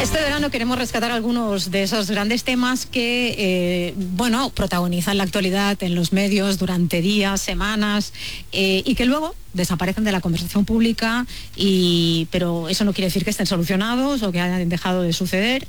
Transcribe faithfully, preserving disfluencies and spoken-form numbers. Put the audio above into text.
Este verano queremos rescatar algunos de esos grandes temas que, eh, bueno, protagonizan la actualidad en los medios durante días, semanas, eh, y que luego desaparecen de la conversación pública, y, pero eso no quiere decir que estén solucionados o que hayan dejado de suceder.